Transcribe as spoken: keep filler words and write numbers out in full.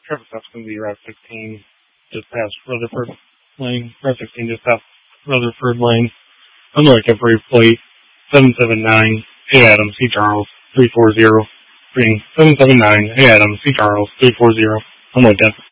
traffic stop's going to be Route sixteen, just past Rutherford Lane. Route sixteen, just past Rutherford Lane. I'm going to temporary plate seven seven nine A Adams, C. Charles, three four zero. Reading seven seven nine A Adams, C. Charles, three four zero. I'm like that.